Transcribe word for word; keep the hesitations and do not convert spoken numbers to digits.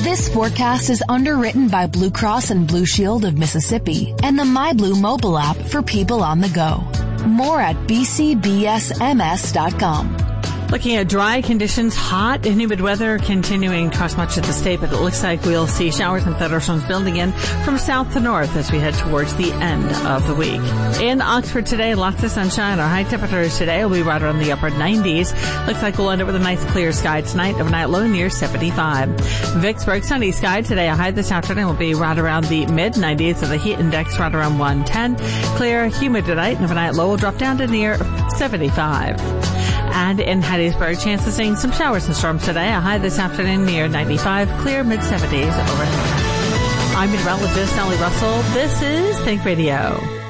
This forecast is underwritten by Blue Cross and Blue Shield of Mississippi and the MyBlue mobile app for people on the go. More at b c b s m s dot com. Looking at dry conditions, hot and humid weather continuing across much of the state, but it looks like we'll see showers and thunderstorms building in from south to north as we head towards the end of the week. In Oxford today, lots of sunshine. Our high temperatures today will be right around the upper nineties. Looks like we'll end up with a nice clear sky tonight, overnight low near seventy-five. Vicksburg, sunny sky today. A high this afternoon will be right around the mid nineties, with the heat index right around one ten. Clear, humid tonight, and overnight low will drop down to near seventy-five. And in Hattiesburg, chance of seeing some showers and storms today. A high this afternoon near ninety-five, clear mid-seventies overhead. I'm meteorologist Ellie Russell. This is Think Radio.